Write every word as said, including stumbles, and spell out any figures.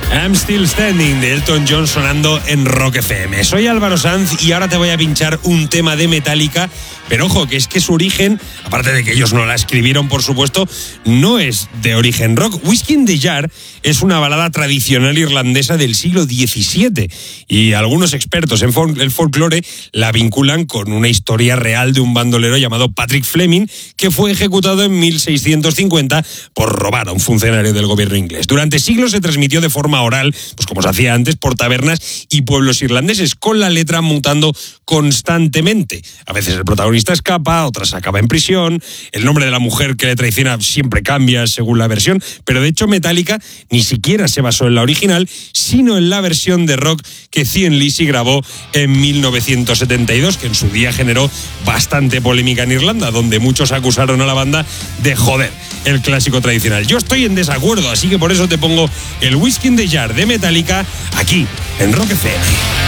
I'm Still Standing de Elton John sonando en Rock F M. Soy Álvaro Sanz y ahora te voy a pinchar un tema de Metallica, pero ojo, que es que su origen, aparte de que ellos no la escribieron, por supuesto, no es de origen rock. Whiskey in the Jar es una balada tradicional irlandesa del siglo diecisiete y algunos expertos en fol- el folclore la vinculan con una historia real de un bandolero llamado Patrick Fleming, que fue ejecutado en mil seiscientos cincuenta por robar a un funcionario del gobierno inglés. Durante siglos se transmitió de forma oral, pues como se hacía antes, por tabernas y pueblos irlandeses, con la letra mutando constantemente. A veces el protagonista escapa, otras acaba en prisión, el nombre de la mujer que le traiciona siempre cambia según la versión, pero de hecho Metallica ni siquiera se basó en la original, sino en la versión de rock que Thin Lizzy grabó en mil novecientos setenta y dos, que en su día generó bastante polémica en Irlanda, donde muchos acusaron a la banda de joder el clásico tradicional. Yo estoy en desacuerdo, así que por eso te pongo el Whiskey in the Jar de Metallica aquí en Rock F M.